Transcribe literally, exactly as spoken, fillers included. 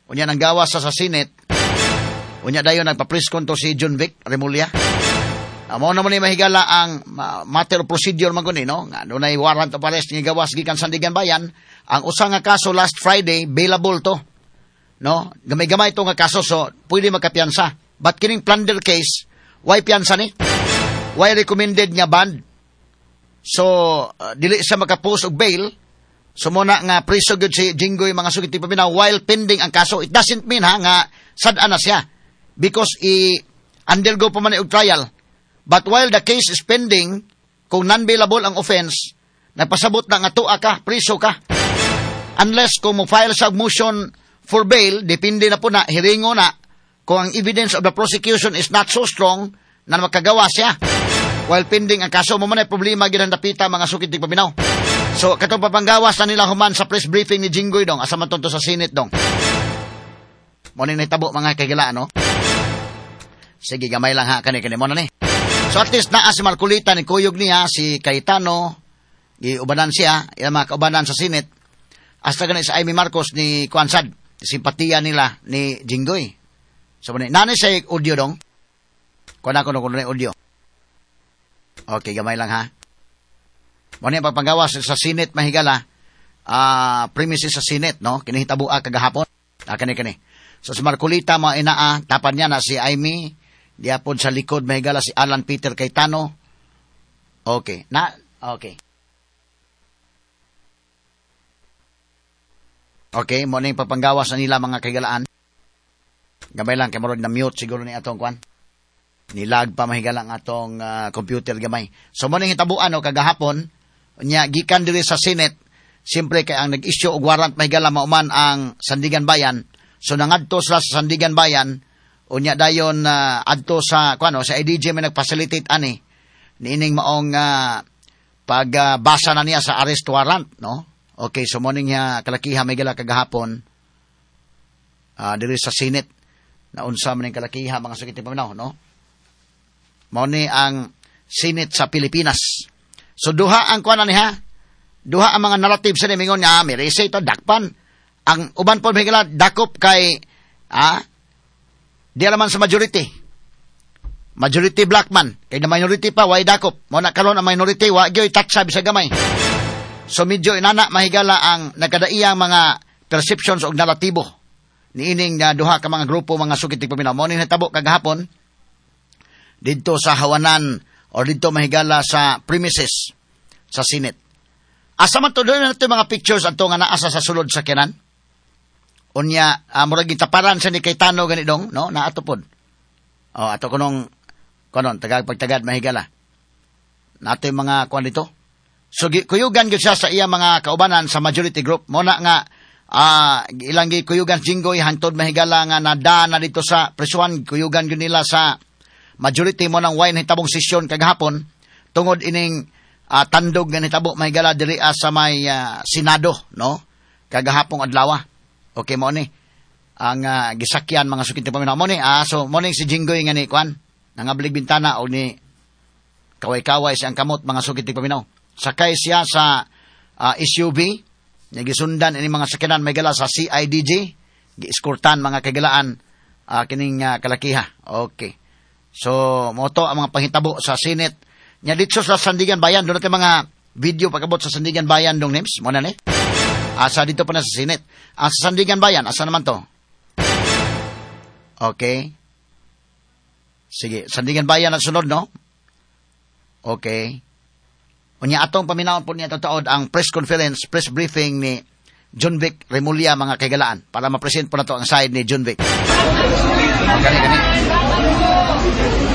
Unya nang gawas sa sa Senate. Unya dayon nagpa-press con to si John Vic Remulla. Amo na mo ni mahigala ang uh, matter of procedure man guni, no? Nga dunay warrant of arrest nga gawas gikan Sandigan Bayan. Ang usa nga kaso last Friday bailable to. No? Gamay-gamay to nga kaso so pwede magkapiyansa. But kining plunder case, why piyansa ni? Why recommended nga bond? So uh, dili sa makapost og bail. So muna nga preso gyud si Jinggoy mga sugid ti paminaw while pending ang kaso. It doesn't mean ha nga sad-an na siya because i undergo pa man og trial. But while the case is pending, kung non-bailable ang offense, napasabot na nga tuwa ka, preso ka. Unless kung mo-file sa motion for bail, depende na po na, hiringo na, kung ang evidence of the prosecution is not so strong, na makagawa siya. While pending ang kaso, mo man ay problema ginandapita mga sukit ng paminaw. So, katong papanggawas na nila human sa press briefing ni Jinggoy dong, asa man to sa Senate dong. Mo na itabo mga kagila, no? Sige, gamay lang ha, kani-kani mo na ni. So at least naa si Marcolita ni kuyog niya, si Cayetano, giubanan siya, yung mga kaubanan sa Senate. Hasta ganun si Amy Marcos ni Kwansad, simpatiya nila ni Jinggoy. So, nanay siya audio dong. Kuha na ko nung audio. Okay, gamay lang ha. Muna yung pagpanggawas sa Senate, mahigala, uh, premises sa Senate, no? Kinihitabua kagahapon. Ah, kani-kani. So si Marcolita, mga inaa, tapan niya na si Amy, diapon sa likod, mahigala si Alan Peter Cayetano. Okay. Na, okay. Okay, mo na yung papanggawas na nila mga kagalaan. Gamay lang, kay marod na mute siguro ni atong kwan. Nilag pa mahigala ang atong uh, computer gamay. So mo na yung hitabuan, no, kagahapon, nya, gikan diri sa Senate, siyempre kay ang nag-issue og warrant mahigala mauman ang Sandigan Bayan. So nangadto sila sa Sandigan Bayan, unya dayon uh, adto sa kuno sa I D G may nagfacilitate ani niining maong uh, pagbasa uh, na niya sa arrest warrant, no? Okay, so morning niya kalakiha may gala kagahapon uh, diri sa Senate na unsa man ning kalakiha mga sugit paminaw, no? Mao ni ang Senate sa Pilipinas. So duha ang kuan ni ha. Duha ang mga narrative sa mingon nga may rese ito dakpan. Ang uban po may gala dakop kay ah di alaman sa majority. Majority black man. Kaya na minority pa, why dakop? Muna karon ang minority, wa gyoy tatsa sa gamay. So medyo inana mahigala ang nagkadaiyang mga perceptions o naratibo. Niining na duha ka mga grupo, mga sugit ng paminaw. Muna natabo kagahapon, dito sa hawanan o dito mahigala sa premises sa Senate. Asa man to doon natin mga pictures ato nga naasa sa sulod sa kinan? Unya, uh, murag gitaparan sa ni Cayetano ganidong, no? Na ato pod. Oh, ato kunong kunon tagag pagtagad mahigala. Nato yung mga kuan dito. So kuyugan gyud siya sa iya mga kaubanan sa majority group. Mo na nga ah uh, ilang gi kuyugan Jinggoy hangtod mahigala nga nada na dito sa presuan kuyugan gyud nila sa majority mo nang wine hitabong sesyon kagahapon tungod ining uh, tandog nga hitabo mahigala diri uh, sa may uh, Senado, no? Kagahapong adlaw. Okay mo ni ang uh, gisakyan mga sukit paminaw mo ni ah so mo ni si Jinggoy nga ni kwan nangablig bintana o ni kaway-kaway siyang kamot mga sukit paminaw sakay siya sa uh, S U V nga gisundan ini mga sakyanan may gala sa C I D G gieskortan mga kagalaan uh, kining uh, kalakiha. Okay, so moto ang mga panghitabo sa Senate nya dito sa Sandigan Bayan. Doon natin mga video pagabot sa Sandigan Bayan dong names mo na ni asa dito pa na sa Senate. Ang sa Sandigan Bayan, asa naman to? Okay. Sige, Sandigan Bayan ang sunod, no? Okay. Unya atong paminawon po niya totoo ang press conference, press briefing ni John Vic Remulla mga kagalaan para ma-present po na to ang side ni John Vic. Okay, gani.